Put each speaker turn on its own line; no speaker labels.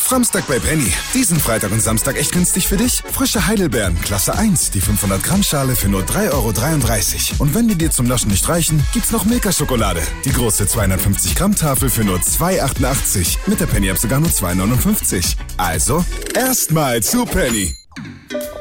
Framstag bei Penny. Diesen Freitag und Samstag echt günstig für dich? Frische Heidelbeeren, Klasse 1, die 500 Gramm Schale für nur 3,33 €. Und wenn die dir zum Naschen nicht reichen, gibt's noch Milka-Schokolade. Die große 250 Gramm Tafel für nur 2,88 €. Mit der Penny-App sogar nur 2,59 €. Also, erstmal zu Penny.